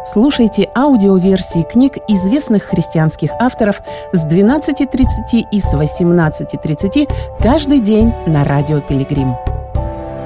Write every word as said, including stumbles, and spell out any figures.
Слушайте аудиоверсии книг известных христианских авторов с двенадцати тридцати и с восемнадцати тридцати каждый день на Радио Пилигрим.